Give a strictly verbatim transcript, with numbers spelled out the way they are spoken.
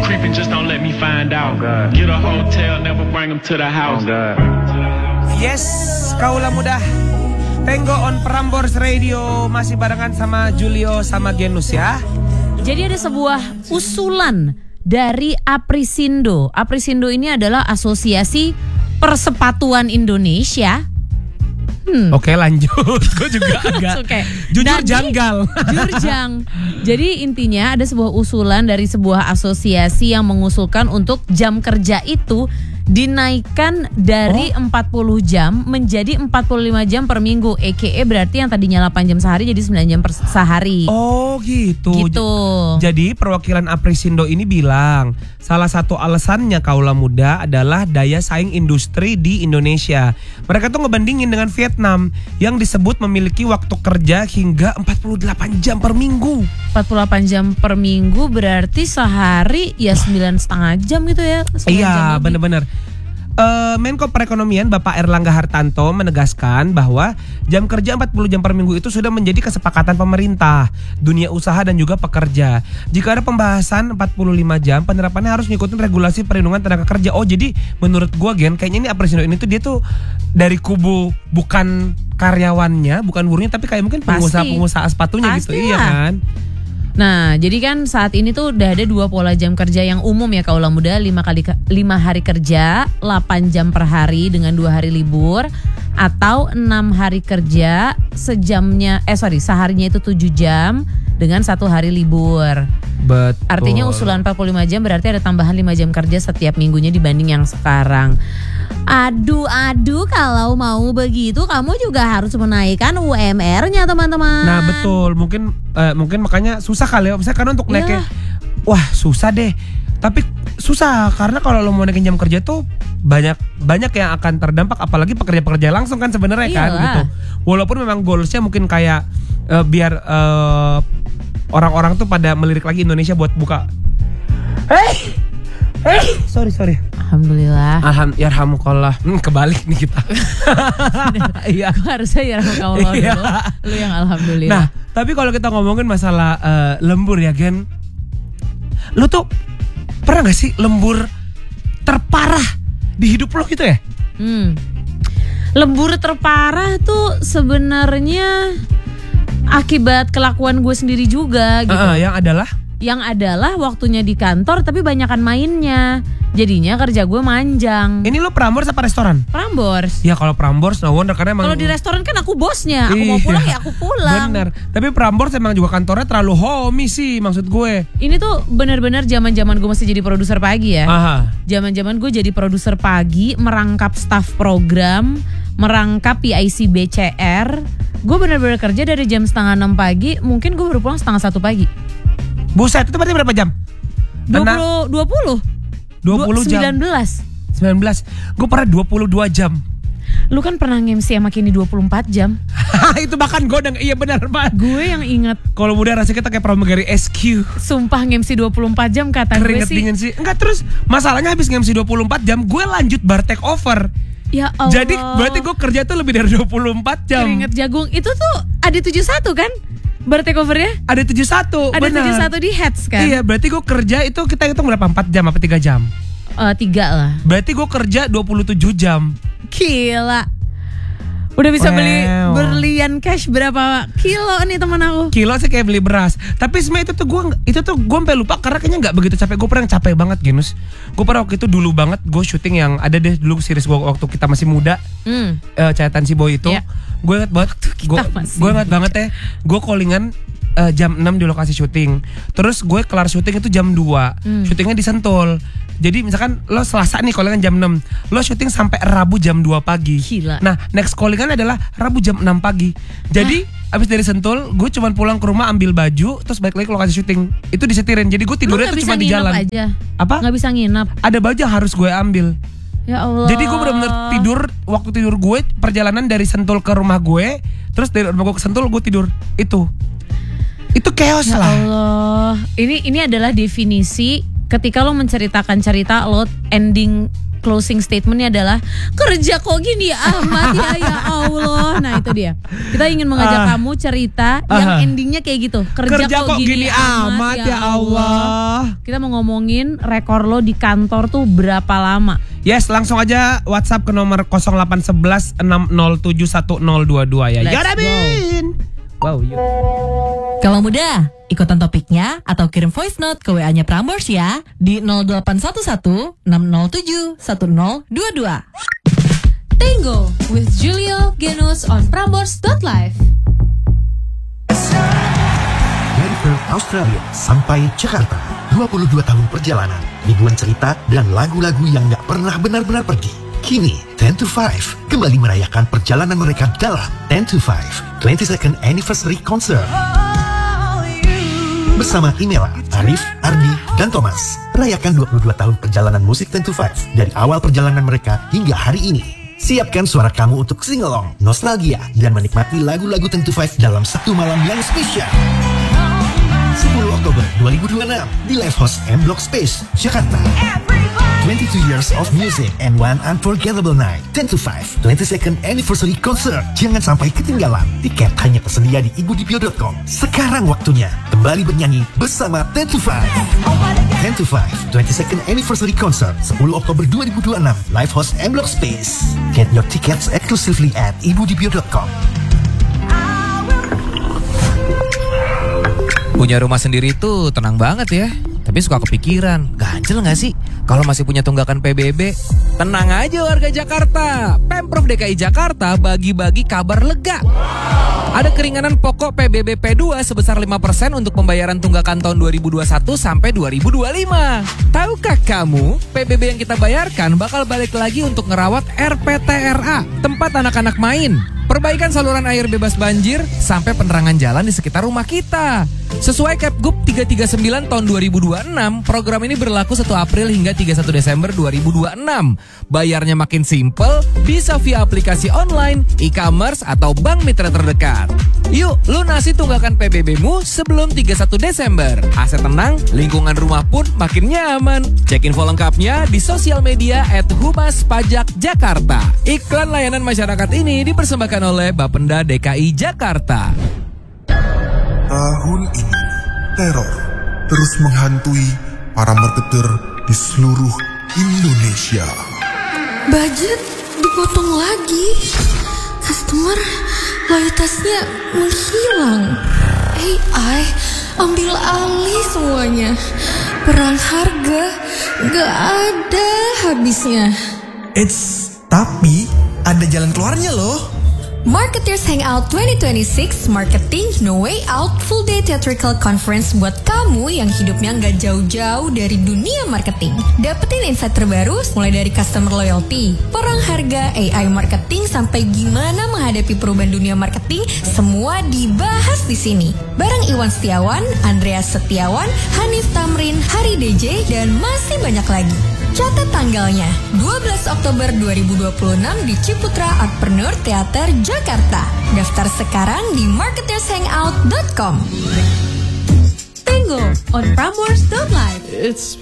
creeping, just don't let me find out. Get a hotel, never bring them to the house. Yes, kaulah muda. Tenggo on Prambors Radio, masih barengan sama Julio sama Genus ya. Jadi ada sebuah usulan dari Aprisindo. Aprisindo ini adalah Asosiasi Persepatuan Indonesia. Hmm. Oke lanjut, gue juga agak okay. jujur Jadi, janggal. Jujur jang. Jadi intinya ada sebuah usulan dari sebuah asosiasi yang mengusulkan untuk jam kerja itu dinaikkan dari oh. empat puluh jam menjadi empat puluh lima jam per minggu. A K A berarti yang tadinya delapan jam sehari jadi sembilan jam per sehari. Oh gitu. Gitu. Jadi perwakilan Aprisindo ini bilang salah satu alasannya kaula muda adalah daya saing industri di Indonesia. Mereka tuh ngebandingin dengan Vietnam yang disebut memiliki waktu kerja hingga empat puluh delapan jam per minggu. empat puluh delapan jam per minggu berarti sehari ya sembilan setengah jam gitu ya. Iya bener-bener. Uh, Menko Perekonomian Bapak Erlangga Hartanto menegaskan bahwa jam kerja empat puluh jam per minggu itu sudah menjadi kesepakatan pemerintah, dunia usaha dan juga pekerja. Jika ada pembahasan empat puluh lima jam, penerapannya harus ngikutin regulasi perlindungan tenaga kerja. Oh jadi menurut gua Gen, kayaknya ini Aprisindo ini tuh dia tuh dari kubu bukan karyawannya, bukan buruhnya, tapi kayak mungkin pengusaha-pengusaha sepatunya gitu. Iya kan? Nah, jadi kan saat ini tuh udah ada dua pola jam kerja yang umum ya kaula muda, lima kali lima hari kerja, delapan jam per hari dengan dua hari libur, atau enam hari kerja sejamnya eh sorry seharinya itu tujuh jam dengan satu hari libur. Betul. Artinya usulan empat puluh lima jam berarti ada tambahan lima jam kerja setiap minggunya dibanding yang sekarang. Aduh, aduh, kalau mau begitu kamu juga harus menaikkan U M R-nya teman-teman. Nah betul, mungkin uh, mungkin makanya susah kali ya. Misalnya karena untuk naiknya, wah susah deh. Tapi susah karena kalau lo mau naikin jam kerja tuh banyak banyak yang akan terdampak, apalagi pekerja-pekerja langsung kan sebenarnya kan gitu. Walaupun memang goalsnya mungkin kayak uh, biar uh, orang-orang tuh pada melirik lagi Indonesia buat buka. Hey. Eh, sorry sorry. Alhamdulillah. Alhamdulillah. Hmm, kebalik nih kita. Iya. Gue harusnya ya rahmatullah dulu. Lu yang alhamdulillah. Nah, tapi kalau kita ngomongin masalah uh, lembur ya Gen, lu tuh pernah gak sih lembur terparah di hidup lo gitu ya? Hmm. Lembur terparah tuh sebenarnya akibat kelakuan gue sendiri juga gitu. Uh, uh, yang adalah? Yang adalah waktunya di kantor tapi banyakan mainnya. Jadinya kerja gue manjang. Ini lo Prambors apa restoran? Prambors. Ya kalau Prambors no wonder karena emang. Kalau di restoran kan aku bosnya. Aku mau pulang ya aku pulang. Bener. Tapi Prambors emang juga kantornya terlalu homey sih maksud gue. Ini tuh benar-benar zaman-zaman gue masih jadi produser pagi ya. Aha. Zaman-zaman gue jadi produser pagi, merangkap staff program, merangkap P I C B C R. Gue benar-benar kerja dari jam setengah enam pagi, mungkin gue baru pulang setengah satu pagi. Buset, itu berarti berapa jam? dua puluh dua puluh dua puluh jam. sembilan belas sembilan belas. Gue pernah dua puluh dua jam. Lu kan pernah nge-M C sama Kenny dua puluh empat jam. Itu bahkan gue udah, iya benar banget. Gue yang inget. Kalau muda rasanya kita kayak pramugari S Q. Sumpah nge-M C dua puluh empat jam kata keringet gue sih. Dingin sih. Enggak, terus masalahnya habis nge-M C dua puluh empat jam, gue lanjut bar take over. Ya Allah. Jadi berarti gue kerja tuh lebih dari dua puluh empat jam. Keringet jagung. Itu tuh ada tujuh puluh satu kan? Bar take over-nya? Ada tujuh puluh satu, ada benar. tujuh puluh satu di Heads kan? Iya, berarti gue kerja itu kita hitung berapa? empat jam apa tiga jam? Uh, tiga lah. Berarti gue kerja dua puluh tujuh jam. Gila. Udah bisa wow. beli berlian cash berapa kilo nih teman aku? Kilo sih kayak beli beras. Tapi sebenarnya itu tuh gue itu tuh gue sampai lupa karena kayaknya nggak begitu capek. Gue pernah capek banget Genus. Gue pernah waktu itu dulu banget gue syuting yang ada deh dulu series gue waktu kita masih muda. Hmm. Uh, Cahayatan si Boy itu. Yeah. Gue ingat banget. Gue gue ingat banget ya. Gue callingan uh, jam enam di lokasi syuting. Terus gue kelar syuting itu jam dua. Hmm. Syutingnya di Sentul. Jadi misalkan lo Selasa nih callingan jam enam, lo syuting sampai Rabu jam dua pagi. Gila. Nah next callingan adalah Rabu jam enam pagi. Jadi Hah? abis dari Sentul gue cuma pulang ke rumah ambil baju terus balik lagi ke lokasi syuting. Itu disetirin. Jadi gue tidurnya tuh cuma di jalan aja. Apa? Gak bisa nginap. Ada baju harus gue ambil. Ya Allah. Jadi gue benar-benar tidur. Waktu tidur gue perjalanan dari Sentul ke rumah gue, terus dari rumah gue ke Sentul gue tidur. Itu Itu chaos ya lah. Allah. Ini ini adalah definisi ketika lo menceritakan cerita lo ending closing statementnya adalah kerja kok gini amat ya ya Allah. Nah itu dia. Kita ingin mengajak Ah. kamu cerita Ah. yang endingnya kayak gitu. Kerja, Kerja kok gini amat ya Allah. Kita mau ngomongin rekor lo di kantor tuh berapa lama? Yes, langsung aja WhatsApp ke nomor nol delapan satu satu enam nol tujuh satu nol dua dua ya. Let's Yoramin. Wow, yuk. Kalau mudah, ikutan topiknya atau kirim voice note ke W A-nya Prambors ya di nol delapan satu satu enam nol tujuh satu nol dua dua. Tango with Julio Genus on prambors dot live. Dari Perth, Australia sampai Jakarta, dua puluh dua tahun perjalanan, ribuan cerita dan lagu-lagu yang gak pernah benar-benar pergi. Kini, ten to five kembali merayakan perjalanan mereka dalam ten to five twenty-second Anniversary Concert. Bersama Imela, Arif, Ardi, dan Thomas, rayakan dua puluh dua tahun perjalanan musik ten to five dari awal perjalanan mereka hingga hari ini. Siapkan suara kamu untuk sing-along, nostalgia, dan menikmati lagu-lagu ten to five dalam satu malam yang spesial. sepuluh Oktober dua ribu dua puluh enam di Live House M Block Space, Jakarta. twenty-two years of music and one unforgettable night. ten to five twenty-second Anniversary Concert. Jangan sampai ketinggalan. Tiket hanya tersedia di ibudipio dot com. Sekarang waktunya kembali bernyanyi bersama ten to five. ten to five twenty-second Anniversary Concert sepuluh Oktober dua ribu dua puluh enam. Live House M Block Space. Get your tickets exclusively at ibudipio dot com. Punya rumah sendiri tuh tenang banget ya. Tapi suka kepikiran, ganjel gak sih kalau masih punya tunggakan P B B? Tenang aja warga Jakarta, Pemprov D K I Jakarta bagi-bagi kabar lega. Ada keringanan pokok P B B P dua sebesar lima persen untuk pembayaran tunggakan tahun dua ribu dua puluh satu sampai dua ribu dua puluh lima. Tahukah kamu, P B B yang kita bayarkan bakal balik lagi untuk ngerawat R P T R A, tempat anak-anak main. Perbaikan saluran air bebas banjir sampai penerangan jalan di sekitar rumah kita. Sesuai Kepgub tiga tiga sembilan tahun dua ribu dua puluh enam, program ini berlaku satu April hingga tiga puluh satu Desember dua ribu dua puluh enam. Bayarnya makin simple, bisa via aplikasi online, e-commerce, atau bank mitra terdekat. Yuk, lunasi tunggakan P B B-mu sebelum tiga puluh satu Desember. Aset tenang, lingkungan rumah pun makin nyaman. Cek info lengkapnya di sosial media at Humas Pajak Jakarta. Iklan layanan masyarakat ini dipersembahkan oleh Bapenda D K I Jakarta. Tahun ini, teror terus menghantui para marketer di seluruh Indonesia. Budget dipotong lagi. Customer loyalitasnya menghilang. A I ambil alih semuanya. Perang harga gak ada habisnya. Eits, tapi ada jalan keluarnya loh. Marketers Hangout twenty twenty-six Marketing No Way Out Full Day Theatrical Conference buat kamu yang hidupnya nggak jauh-jauh dari dunia marketing. Dapetin insight terbaru mulai dari customer loyalty, perang harga, A I marketing, sampai gimana menghadapi perubahan dunia marketing, semua dibahas di sini. Bareng Iwan Setiawan, Andreas Setiawan, Hanif Tamrin, Hari D J, dan masih banyak lagi. Catat tanggalnya, dua belas Oktober dua ribu dua puluh enam di Ciputra Artpreneur Theater Jakarta. Daftar sekarang di marketers hangout dot com. Tango on prambors dot live. It's